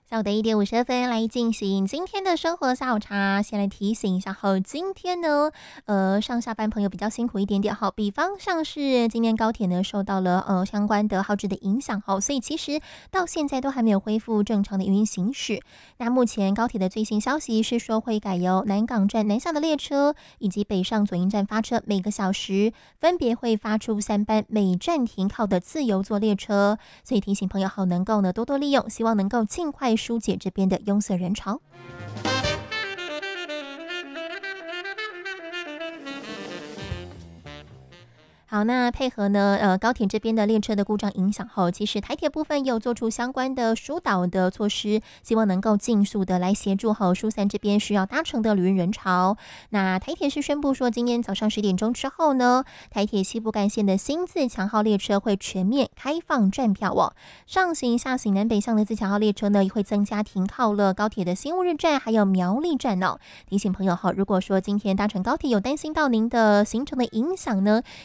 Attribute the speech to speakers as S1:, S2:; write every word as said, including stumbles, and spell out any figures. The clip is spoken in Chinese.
S1: 下午的一点五十二分来进行今天的生活下午茶。先来提醒一下哈，今天呢，呃，上下班朋友比较辛苦一点点哈。比方像是今天高铁呢受到了呃相关的号志的影响哈，所以其实到现在都还没有恢复正常的营运行驶。那目前高铁的最新消息是说，会改由南港站南下的列车以及北上左营站发车，每个小时分别会发出三班每站停靠的自由座列车。所以提醒朋友好能够呢多多利用，希望能够尽快疏解这边的拥塞人潮。好，那配合呢，呃，高铁这边的列车的故障影响后，其实台铁部分也有做出相关的疏导的措施，希望能够尽速的来协助后疏散这边需要搭乘的旅运人潮。那台铁是宣布说，今天早上十点钟之后呢，台铁西部干线的新自强号列车会全面开放站票哦。上行、下行南北向的自强号列车呢，也会增加停靠了高铁的新乌日站还有苗栗站哦。提醒朋友哈，如果说今天搭乘高铁有担心到您的行程的影响呢，